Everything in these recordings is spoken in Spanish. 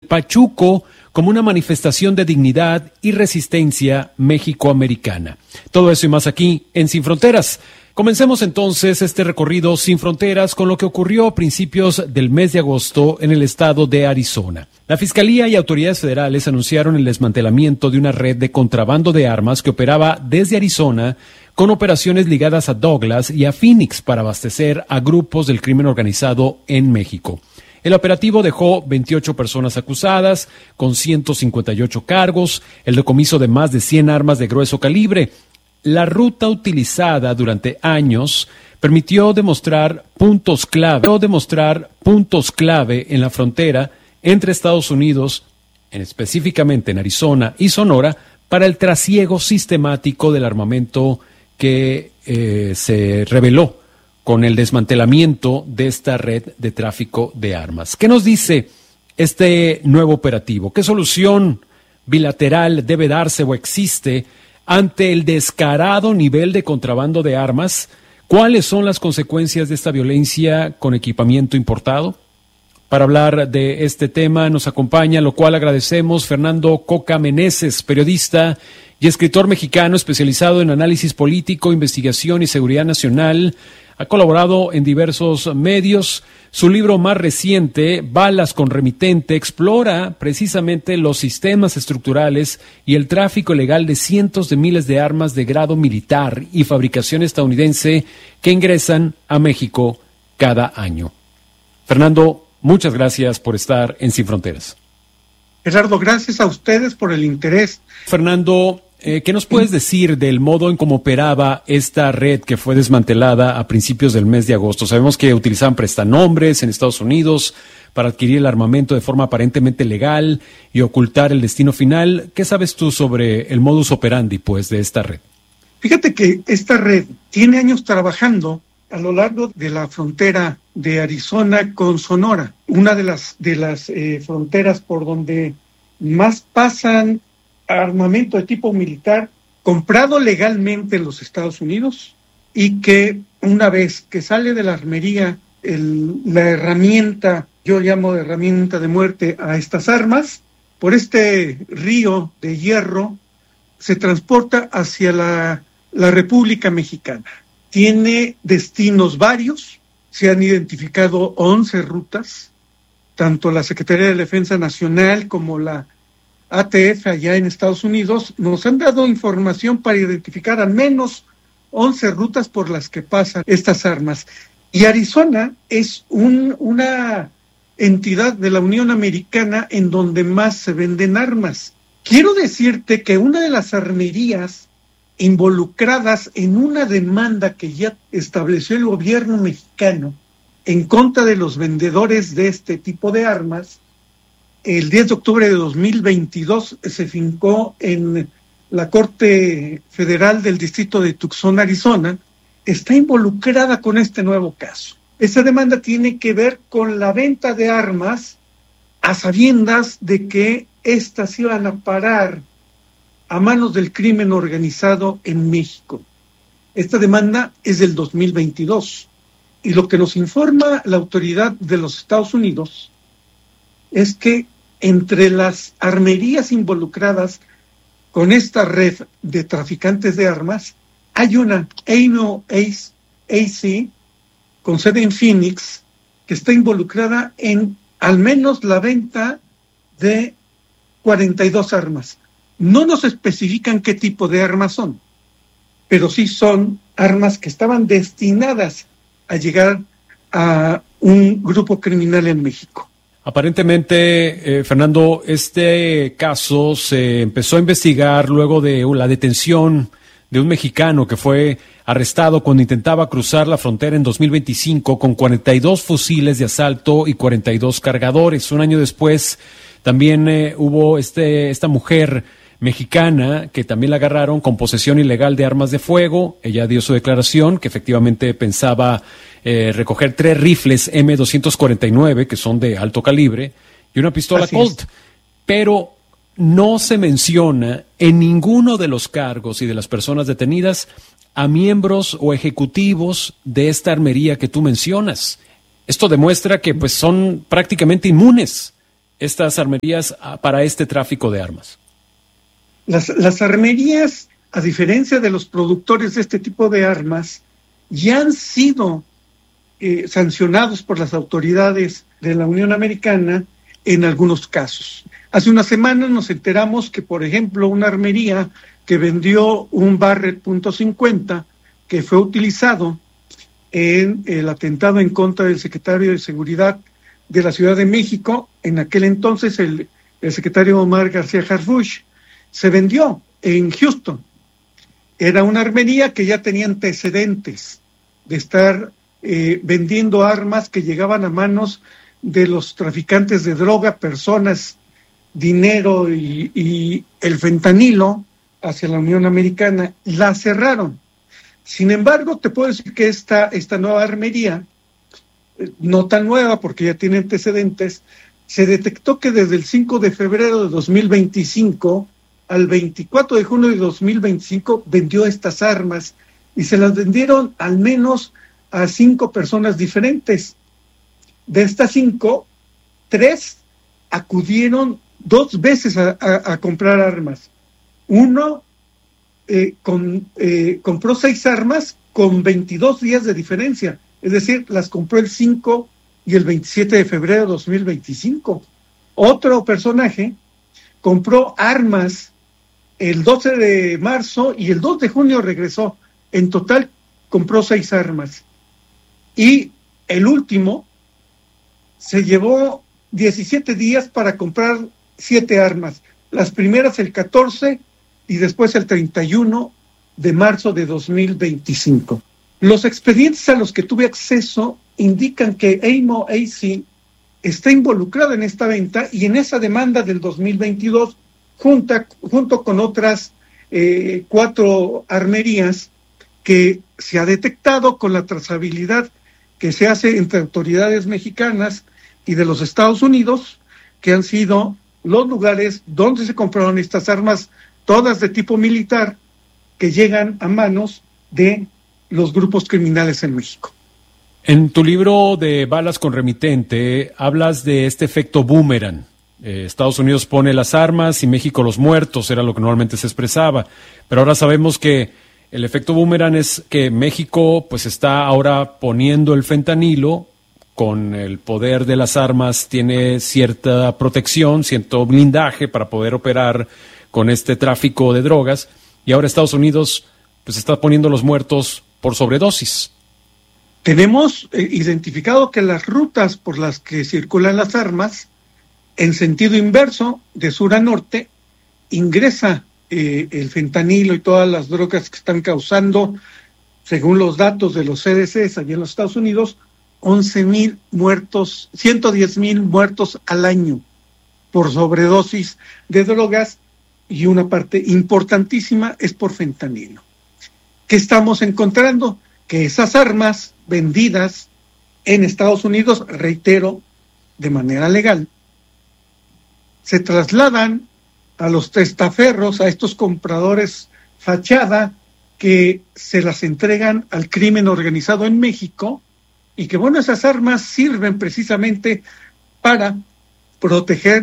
Pachuco como una manifestación de dignidad y resistencia mexicoamericana. Todo eso y más aquí en Sin Fronteras. Comencemos entonces este recorrido sin fronteras con lo que ocurrió a principios del mes de agosto en el estado de Arizona. La Fiscalía y autoridades federales anunciaron el desmantelamiento de una red de contrabando de armas que operaba desde Arizona con operaciones ligadas a Douglas y a Phoenix para abastecer a grupos del crimen organizado en México. El operativo dejó 28 personas acusadas, con 158 cargos, el decomiso de más de 100 armas de grueso calibre. La ruta utilizada durante años permitió demostrar puntos clave en la frontera entre Estados Unidos, específicamente en Arizona y Sonora, para el trasiego sistemático del armamento que se reveló con el desmantelamiento de esta red de tráfico de armas. ¿Qué nos dice este nuevo operativo? ¿Qué solución bilateral debe darse o existe ante el descarado nivel de contrabando de armas? ¿Cuáles son las consecuencias de esta violencia con equipamiento importado? Para hablar de este tema nos acompaña, lo cual agradecemos, Fernando Coca Meneses, periodista y escritor mexicano especializado en análisis político, investigación y seguridad nacional. Ha colaborado en diversos medios. Su libro más reciente, Balas con Remitente, explora precisamente los sistemas estructurales y el tráfico ilegal de cientos de miles de armas de grado militar y fabricación estadounidense que ingresan a México cada año. Fernando, muchas gracias por estar en Sin Fronteras. Gerardo, gracias a ustedes por el interés. Fernando, ¿qué nos puedes decir del modo en cómo operaba esta red que fue desmantelada a principios del mes de agosto? Sabemos que utilizaban prestanombres en Estados Unidos para adquirir el armamento de forma aparentemente legal y ocultar el destino final. ¿Qué sabes tú sobre el modus operandi, pues, de esta red? Fíjate que esta red tiene años trabajando a lo largo de la frontera de Arizona con Sonora, una de las fronteras por donde más pasan armamento de tipo militar comprado legalmente en los Estados Unidos y que una vez que sale de la armería la herramienta, yo llamo de herramienta de muerte a estas armas, por este río de hierro se transporta hacia la República Mexicana. Tiene destinos varios, se han identificado 11 rutas, tanto la Secretaría de Defensa Nacional como la ATF allá en Estados Unidos nos han dado información para identificar al menos 11 rutas por las que pasan estas armas. Y Arizona es una entidad de la Unión Americana en donde más se venden armas. Quiero decirte que una de las armerías involucradas en una demanda que ya estableció el gobierno mexicano en contra de los vendedores de este tipo de armas, el 10 de octubre de 2022 se fincó en la Corte Federal del Distrito de Tucson, Arizona, está involucrada con este nuevo caso. Esta demanda tiene que ver con la venta de armas a sabiendas de que éstas iban a parar a manos del crimen organizado en México. Esta demanda es del 2022 y lo que nos informa la autoridad de los Estados Unidos es que entre las armerías involucradas con esta red de traficantes de armas hay una Ammo AC con sede en Phoenix que está involucrada en al menos la venta de 42 armas. No nos especifican qué tipo de armas son, pero sí son armas que estaban destinadas a llegar a un grupo criminal en México. Aparentemente, Fernando, este caso se empezó a investigar luego de la detención de un mexicano que fue arrestado cuando intentaba cruzar la frontera en 2025 con 42 fusiles de asalto y 42 cargadores. Un año después también hubo esta mujer mexicana que también la agarraron con posesión ilegal de armas de fuego. Ella dio su declaración que efectivamente pensaba recoger 3 rifles M249 que son de alto calibre y una pistola Colt, pero no se menciona en ninguno de los cargos y de las personas detenidas a miembros o ejecutivos de esta armería que tú mencionas. Esto demuestra que pues son prácticamente inmunes estas armerías para este tráfico de armas? Las armerías, a diferencia de los productores de este tipo de armas, ya han sido sancionados por las autoridades de la Unión Americana en algunos casos. Hace una semana nos enteramos que, por ejemplo, una armería que vendió un Barrett .50 que fue utilizado en el atentado en contra del secretario de Seguridad de la Ciudad de México, en aquel entonces el secretario Omar García Harfuch, se vendió en Houston. Era una armería que ya tenía antecedentes de estar vendiendo armas que llegaban a manos de los traficantes de droga, personas, dinero y el fentanilo hacia la Unión Americana. La cerraron. Sin embargo, te puedo decir que esta nueva armería, no tan nueva porque ya tiene antecedentes, se detectó que desde el 5 de febrero de 2025 al 24 de junio de 2025 vendió estas armas y se las vendieron al menos a 5 personas diferentes. De estas 5, 3 acudieron 2 veces a comprar armas. Uno compró 6 armas con 22 días de diferencia, es decir, las compró el 5 y el 27 de febrero de 2025. Otro personaje compró armas el 12 de marzo y el 2 de junio regresó. En total compró 6 armas. Y el último se llevó 17 días para comprar 7 armas. Las primeras el 14 y después el 31 de marzo de 2025. Los expedientes a los que tuve acceso indican que Amo AC está involucrado en esta venta y en esa demanda del 2022 junto con otras 4 armerías que se ha detectado con la trazabilidad que se hace entre autoridades mexicanas y de los Estados Unidos, que han sido los lugares donde se compraron estas armas, todas de tipo militar, que llegan a manos de los grupos criminales en México. En tu libro de Balas con Remitente hablas de este efecto boomerang. Estados Unidos pone las armas y México los muertos, era lo que normalmente se expresaba. Pero ahora sabemos que el efecto boomerang es que México pues está ahora poniendo el fentanilo. Con el poder de las armas tiene cierta protección, cierto blindaje para poder operar con este tráfico de drogas. Y ahora Estados Unidos pues está poniendo los muertos por sobredosis. Tenemos identificado que las rutas por las que circulan las armas, en sentido inverso, de sur a norte, ingresa el fentanilo y todas las drogas que están causando, según los datos de los CDCs allá en los Estados Unidos, 11,000 muertos, 110,000 muertos al año por sobredosis de drogas, y una parte importantísima es por fentanilo. ¿Qué estamos encontrando? Que esas armas vendidas en Estados Unidos, reitero, de manera legal, se trasladan a los testaferros, a estos compradores fachada, que se las entregan al crimen organizado en México, y que bueno, esas armas sirven precisamente para proteger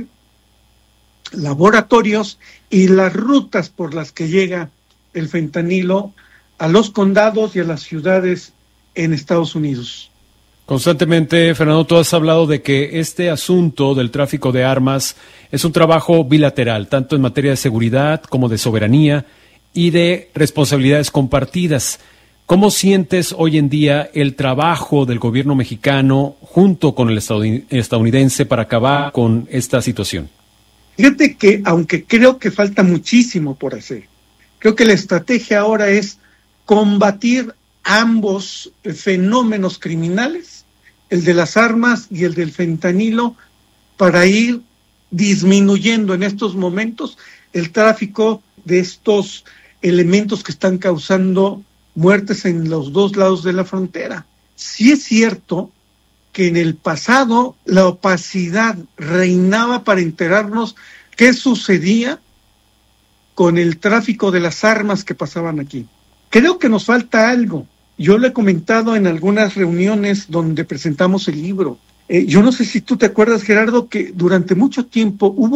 laboratorios y las rutas por las que llega el fentanilo a los condados y a las ciudades en Estados Unidos. Constantemente, Fernando, tú has hablado de que este asunto del tráfico de armas es un trabajo bilateral, tanto en materia de seguridad como de soberanía y de responsabilidades compartidas. ¿Cómo sientes hoy en día el trabajo del gobierno mexicano junto con el estadounidense para acabar con esta situación? Fíjate que, aunque creo que falta muchísimo por hacer, creo que la estrategia ahora es combatir ambos fenómenos criminales, el de las armas y el del fentanilo, para ir disminuyendo en estos momentos el tráfico de estos elementos que están causando muertes en los dos lados de la frontera. Sí es cierto que en el pasado la opacidad reinaba para enterarnos qué sucedía con el tráfico de las armas que pasaban aquí. Creo que nos falta algo. Yo lo he comentado en algunas reuniones donde presentamos el libro. Yo no sé si tú te acuerdas, Gerardo, que durante mucho tiempo hubo